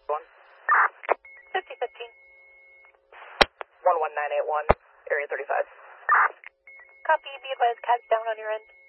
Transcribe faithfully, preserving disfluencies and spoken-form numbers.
One. fifty fifteen. one one nine eight one, area thirty-five. Copy, be advised, cab's down on your end.